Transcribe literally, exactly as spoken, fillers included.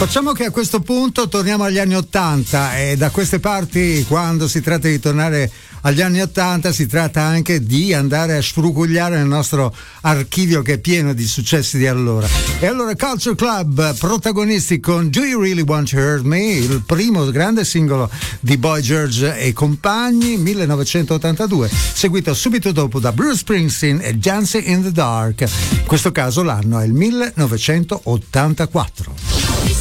Facciamo che a questo punto torniamo agli anni Ottanta, e da queste parti, quando si tratta di tornare agli anni Ottanta, si tratta anche di andare a sfrugugliare nel nostro archivio che è pieno di successi di allora. E allora Culture Club, protagonisti con Do You Really Want to Hurt Me, il primo grande singolo di Boy George e compagni, millenovecentottantadue, seguito subito dopo da Bruce Springsteen e Dancing in the Dark. In questo caso l'anno è il millenovecentottantaquattro.